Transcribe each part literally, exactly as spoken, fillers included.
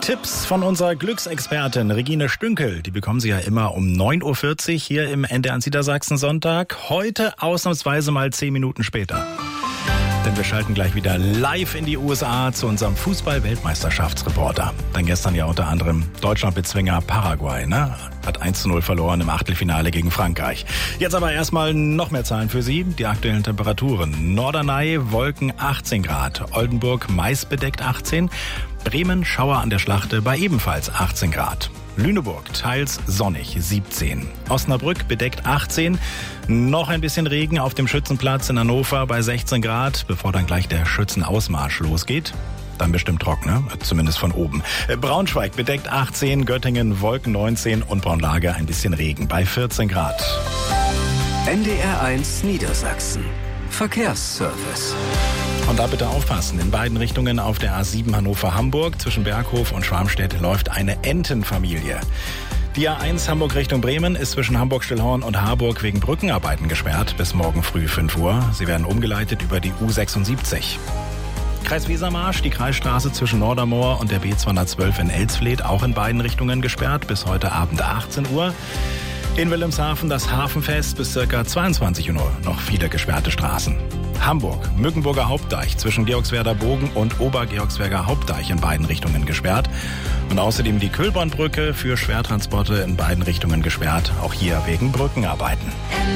Tipps von unserer Glücksexpertin Regine Stünkel. Die bekommen Sie ja immer um neun Uhr vierzig hier im N D R Niedersachsen Sonntag. Heute ausnahmsweise mal zehn Minuten später. Denn wir schalten gleich wieder live in die U S A zu unserem Fußball-Weltmeisterschaftsreporter. Dann gestern ja unter anderem Deutschland-Bezwinger Paraguay, ne? Hat eins zu null verloren im Achtelfinale gegen Frankreich. Jetzt aber erstmal noch mehr Zahlen für Sie. Die aktuellen Temperaturen. Norderney, Wolken achtzehn Grad. Oldenburg, meist bedeckt achtzehn. Bremen, Schauer an der Schlachte bei ebenfalls achtzehn Grad. Lüneburg, teils sonnig, siebzehn. Osnabrück, bedeckt achtzehn. Noch ein bisschen Regen auf dem Schützenplatz in Hannover bei sechzehn Grad, bevor dann gleich der Schützenausmarsch losgeht. Dann bestimmt trocken, ne? Zumindest von oben. Braunschweig, bedeckt achtzehn. Göttingen, Wolken neunzehn. Und Braunlage, ein bisschen Regen bei vierzehn Grad. N D R eins Niedersachsen. Verkehrsservice. Und da bitte aufpassen. In beiden Richtungen auf der A sieben Hannover-Hamburg zwischen Berghof und Schwarmstedt läuft eine Entenfamilie. Die A eins Hamburg Richtung Bremen ist zwischen Hamburg-Stillhorn und Harburg wegen Brückenarbeiten gesperrt bis morgen früh fünf Uhr. Sie werden umgeleitet über die U sechsundsiebzig. Kreis Wesermarsch, die Kreisstraße zwischen Nordermoor und der B zweihundertzwölf in Elsfleth auch in beiden Richtungen gesperrt bis heute Abend achtzehn Uhr. In Wilhelmshaven das Hafenfest bis ca. zweiundzwanzig Uhr noch viele gesperrte Straßen. Hamburg, Mückenburger Hauptdeich zwischen Georgswerder Bogen und Obergeorgsberger Hauptdeich in beiden Richtungen gesperrt. Und außerdem die Kühlbornbrücke für Schwertransporte in beiden Richtungen gesperrt, auch hier wegen Brückenarbeiten.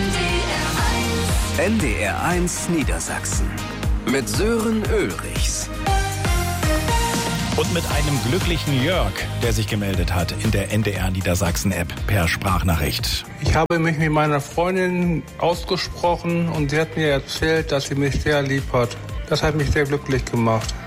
N D R eins Niedersachsen mit Sören Ulrichs. Und mit einem glücklichen Jörg, der sich gemeldet hat in der N D R Niedersachsen-App per Sprachnachricht. Ich habe mich mit meiner Freundin ausgesprochen und sie hat mir erzählt, dass sie mich sehr lieb hat. Das hat mich sehr glücklich gemacht.